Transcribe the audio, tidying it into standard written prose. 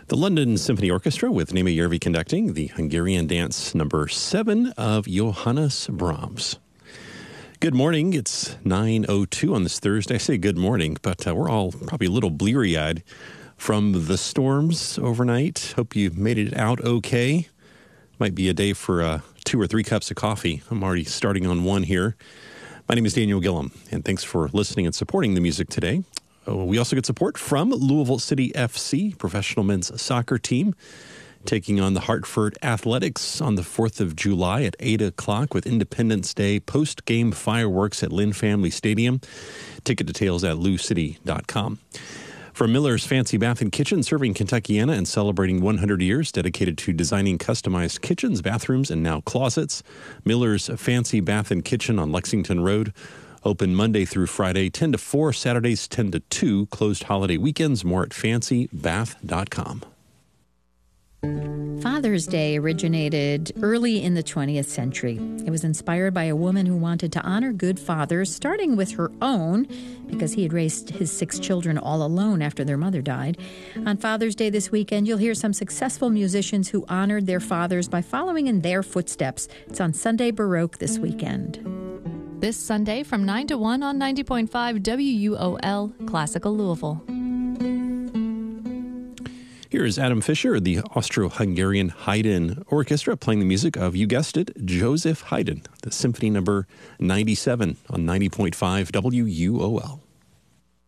The London Symphony Orchestra with Németh Järvi conducting the Hungarian Dance number 7 of Johannes Brahms. Good morning. It's 9:02 on this Thursday. I say good morning, but we're all probably a little bleary-eyed from the storms overnight. Hope you made it out okay. Might be a day for 2 or 3 cups of coffee. I'm already starting on one here. My name is Daniel Gillum, and thanks for listening and supporting the music today. We also get support from Louisville City FC, professional men's soccer team, taking on the Hartford Athletics on the 4th of July at 8 o'clock with Independence Day post-game fireworks at Lynn Family Stadium. Ticket details at loucity.com. From Miller's Fancy Bath and Kitchen, serving Kentuckiana and celebrating 100 years, dedicated to designing customized kitchens, bathrooms, and now closets. Miller's Fancy Bath and Kitchen on Lexington Road. Open Monday through Friday, 10 to 4, Saturdays 10 to 2, closed holiday weekends. More at fancybath.com. Father's Day originated early in the 20th century. It was inspired by a woman who wanted to honor good fathers, starting with her own, because he had raised his 6 children all alone after their mother died. On Father's Day this weekend, you'll hear some successful musicians who honored their fathers by following in their footsteps. It's on Sunday Baroque this weekend. This Sunday from 9 to 1 on 90.5 WUOL, Classical Louisville. Here is Adam Fischer, the Austro-Hungarian Haydn Orchestra, playing the music of, you guessed it, Joseph Haydn, the Symphony number 97 on 90.5 WUOL.